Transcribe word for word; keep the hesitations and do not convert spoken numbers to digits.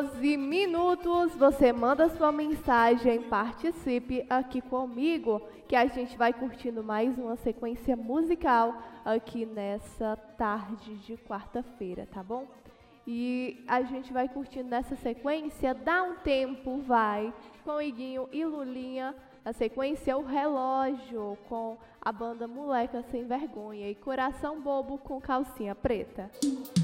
doze minutos, você manda sua mensagem, participe aqui comigo, que a gente vai curtindo mais uma sequência musical aqui nessa tarde de quarta-feira, tá bom? E a gente vai curtindo nessa sequência, Dá um Tempo, vai, com Iguinho e Lulinha. Na sequência, O Relógio, com a banda Moleca Sem Vergonha, e Coração Bobo, com Calcinha Preta.